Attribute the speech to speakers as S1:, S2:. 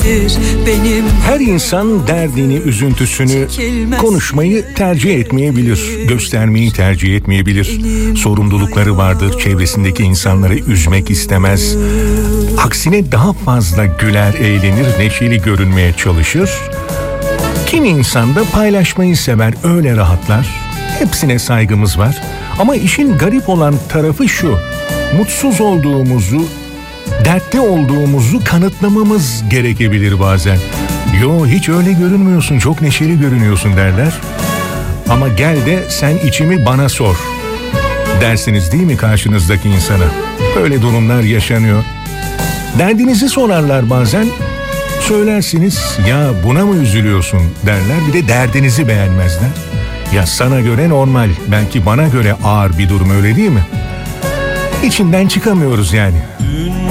S1: Her insan derdini, üzüntüsünü konuşmayı tercih etmeyebilir, göstermeyi tercih etmeyebilir. Sorumlulukları vardır, çevresindeki insanları üzmek istemez. Aksine daha fazla güler, eğlenir, neşeli görünmeye çalışır. Kimi insan da paylaşmayı sever, öyle rahatlar. Hepsine saygımız var. Ama işin garip olan tarafı şu: mutsuz olduğumuzu, dertli olduğumuzu kanıtlamamız gerekebilir bazen. Yo, hiç öyle görünmüyorsun, çok neşeli görünüyorsun derler. Ama gel de sen içimi bana sor dersiniz değil mi karşınızdaki insana? Öyle durumlar yaşanıyor. Derdinizi sorarlar bazen. Söylersiniz, ya buna mı üzülüyorsun derler. Bir de derdinizi beğenmezler. Ya sana göre normal, belki bana göre ağır bir durum, öyle değil mi? İçinden çıkamıyoruz yani.